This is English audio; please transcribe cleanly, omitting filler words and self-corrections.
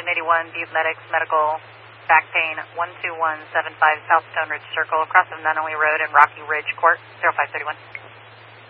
Engine 81, Butte Medics, medical, back pain, 12175 South Stone Ridge Circle, across of Nunnally Road and Rocky Ridge Court, 0531.